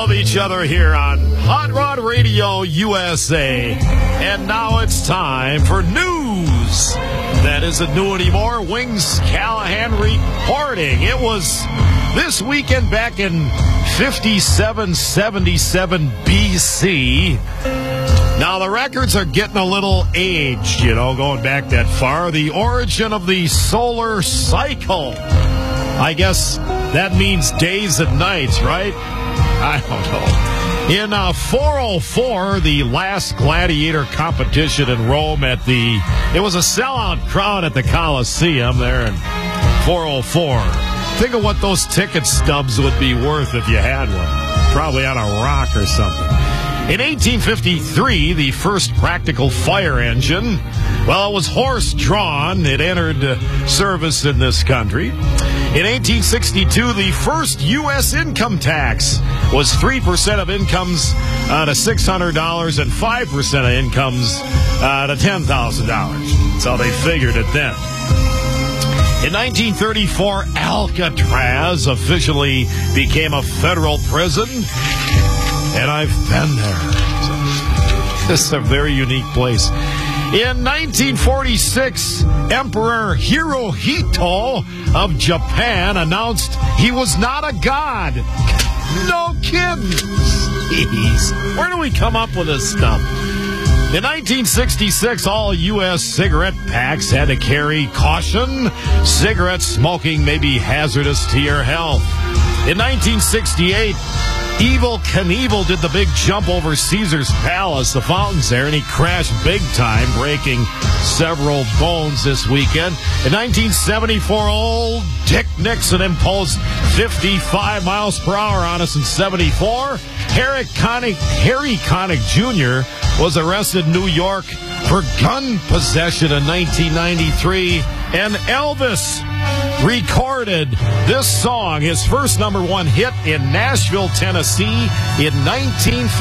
Of each other here on Hot Rod Radio USA. And now it's time for news. That isn't new anymore. Wings Callahan reporting. It was this weekend back in 5777 BC. Now the records are getting a little aged, going back that far. The origin of the solar cycle. I guess that means days and nights, right? I don't know. In 404, the last gladiator competition in Rome it was a sellout crowd at the Colosseum there in 404. Think of what those ticket stubs would be worth if you had one. Probably on a rock or something. In 1853, the first practical fire engine, it was horse-drawn. It entered service in this country. In 1862, the first U.S. income tax was 3% of incomes to $600 and 5% of incomes to $10,000. That's how they figured it then. In 1934, Alcatraz officially became a federal prison. And I've been there. This is a very unique place. In 1946, Emperor Hirohito of Japan announced he was not a god. No kidding. Jeez. Where do we come up with this stuff? In 1966, all U.S. cigarette packs had to carry caution. Cigarette smoking may be hazardous to your health. In 1968, Evel Knievel did the big jump over Caesar's Palace, the fountains there, and he crashed big time, breaking several bones this weekend. In 1974, old Dick Nixon imposed 55 miles per hour on us in 74. Harry Connick Jr. was arrested in New York for gun possession in 1993. And Elvis recorded this song, his first #1 hit in Nashville, Tennessee in 1950.